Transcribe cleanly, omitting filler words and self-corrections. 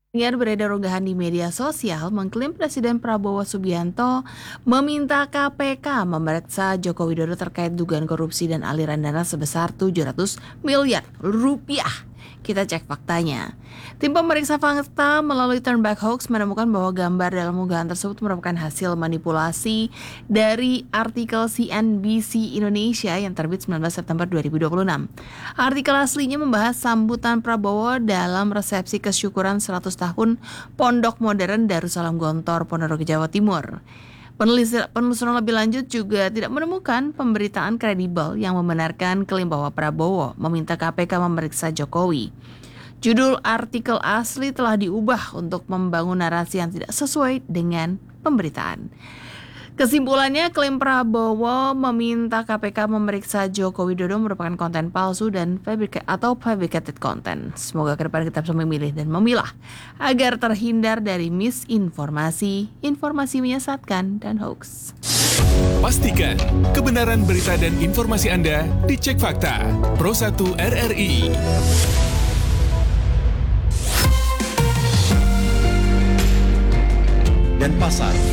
Dengan beredar unggahan di media sosial mengklaim Presiden Prabowo Subianto meminta KPK memeriksa Joko Widodo terkait dugaan korupsi dan aliran dana sebesar 700 miliar rupiah. Kita cek faktanya. Tim pemeriksa fakta melalui Turnback Hoax menemukan bahwa gambar dalam unggahan tersebut merupakan hasil manipulasi dari artikel CNBC Indonesia yang terbit 19 September 2026. Artikel aslinya membahas sambutan Prabowo dalam resepsi kesyukuran 100 tahun Pondok Modern Darussalam Gontor, Ponorogo, Jawa Timur. Penelusuran lebih lanjut juga tidak menemukan pemberitaan kredibel yang membenarkan klaim bahwa Prabowo meminta KPK memeriksa Jokowi. Judul artikel asli telah diubah untuk membangun narasi yang tidak sesuai dengan pemberitaan. Kesimpulannya, klaim Prabowo meminta KPK memeriksa Joko Widodo merupakan konten palsu dan fabricated content. Semoga ke depan kita bisa memilih dan memilah agar terhindar dari misinformasi, informasi menyesatkan, dan hoax. Pastikan kebenaran berita dan informasi Anda dicek fakta. Pro 1 RRI. Dan pasar